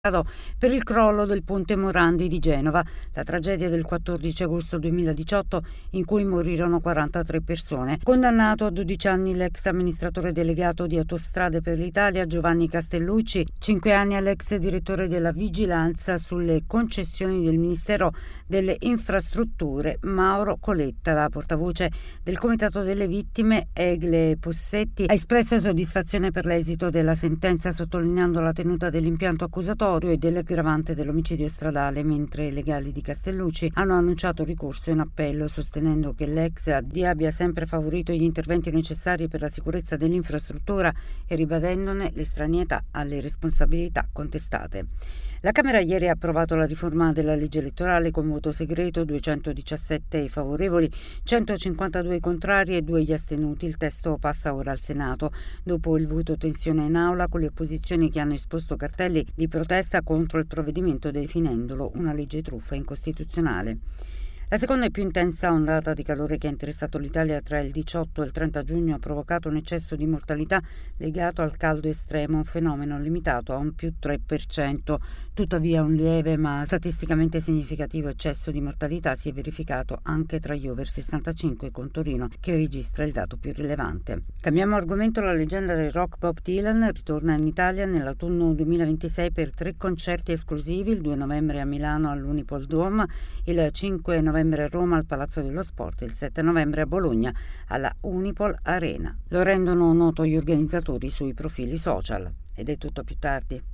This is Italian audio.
per il crollo del ponte Morandi di Genova, la tragedia del 14 agosto 2018 in cui morirono 43 persone. Condannato a 12 anni l'ex amministratore delegato di Autostrade per l'Italia Giovanni Castellucci, 5 anni all'ex direttore della Vigilanza sulle concessioni del Ministero delle Infrastrutture Mauro Coletta. La portavoce del Comitato delle Vittime, Egle Possetti, ha espresso soddisfazione per l'esito della sentenza, sottolineando la tenuta dell'impianto accusatorio e dell'aggravante dell'omicidio stradale, mentre i legali di Castellucci hanno annunciato ricorso in appello, sostenendo che l'ex AD abbia sempre favorito gli interventi necessari per la sicurezza dell'infrastruttura e ribadendone l'estraneità alle responsabilità contestate. La Camera ieri ha approvato la riforma della legge elettorale con voto segreto, 217 favorevoli, 152 contrari e 2 gli astenuti. Il testo passa ora al Senato, dopo il voto tensione in aula con le opposizioni che hanno esposto cartelli di protesta contro il provvedimento, definendolo una legge truffa incostituzionale. La seconda e più intensa ondata di calore che ha interessato l'Italia tra il 18 e il 30 giugno ha provocato un eccesso di mortalità legato al caldo estremo, un fenomeno limitato a un più 3%. Tuttavia un lieve ma statisticamente significativo eccesso di mortalità si è verificato anche tra gli over 65, con Torino che registra il dato più rilevante. Cambiamo argomento. La leggenda del rock Bob Dylan ritorna in Italia nell'autunno 2026 per 3 concerti esclusivi, il 2 novembre a Milano all'Unipol Dome, il 5 novembre a Roma al Palazzo dello Sport e il 7 novembre a Bologna alla Unipol Arena. Lo rendono noto gli organizzatori sui profili social. Ed è tutto, più tardi.